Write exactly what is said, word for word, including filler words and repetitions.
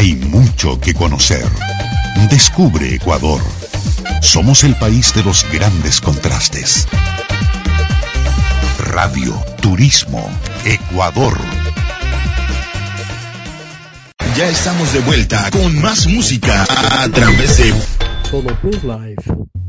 Hay mucho que conocer. Descubre Ecuador. Somos el país de los grandes contrastes. Radio Turismo Ecuador. Ya estamos de vuelta con más música a través de Todo Plus Live.